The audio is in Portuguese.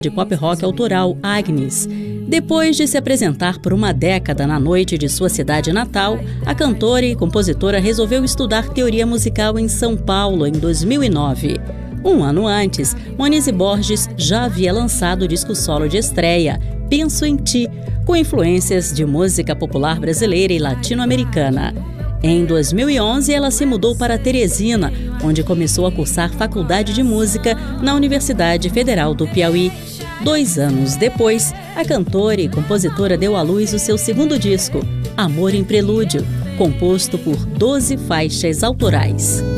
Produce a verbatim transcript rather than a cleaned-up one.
de pop rock autoral Agnes. Depois de se apresentar por uma década na noite de sua cidade natal, a cantora e compositora resolveu estudar teoria musical em São Paulo em dois mil e nove. Um ano antes, Monize Borges já havia lançado o disco solo de estreia, Penso em Ti, com influências de música popular brasileira e latino-americana. Em dois mil e onze, ela se mudou para Teresina, onde começou a cursar faculdade de música na Universidade Federal do Piauí. Dois anos depois, a cantora e compositora deu à luz o seu segundo disco, Amor em Prelúdio, composto por doze faixas autorais.